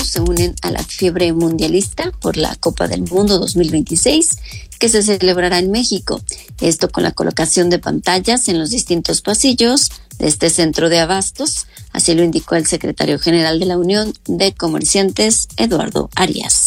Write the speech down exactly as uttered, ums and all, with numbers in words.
mexicanos se unen a la fiebre mundialista por la Copa del Mundo dos mil veintiséis, que se celebrará en México. Esto con la colocación de pantallas en los distintos pasillos de este centro de abastos. Así lo indicó el secretario general de la Unión de Comerciantes, Eduardo Arias.